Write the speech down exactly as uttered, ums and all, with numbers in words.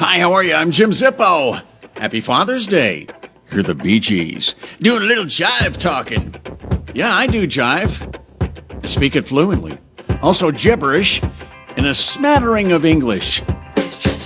Hi, how are you? I'm Jim Zippo. Happy Father's Day. You're the Bee Gees. Doing a little jive talking. Yeah, I do jive. I speak it fluently. Also gibberish and a smattering of English.